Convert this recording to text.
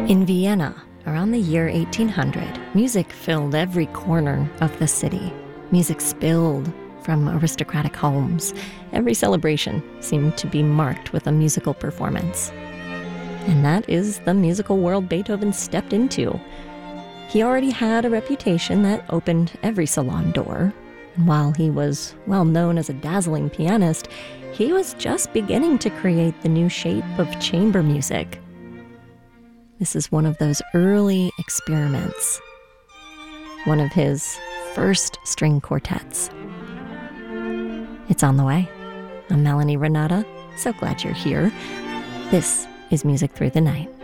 In Vienna, around the year 1800, music filled every corner of the city. Music spilled from aristocratic homes. Every celebration seemed to be marked with a musical performance. And that is the musical world Beethoven stepped into. He already had a reputation that opened every salon door. And while he was well known as a dazzling pianist, he was just beginning to create the new shape of chamber music. This is one of those early experiments, one of his first string quartets. It's on the way. I'm Melanie Renata. So glad you're here. This is Music Through the Night.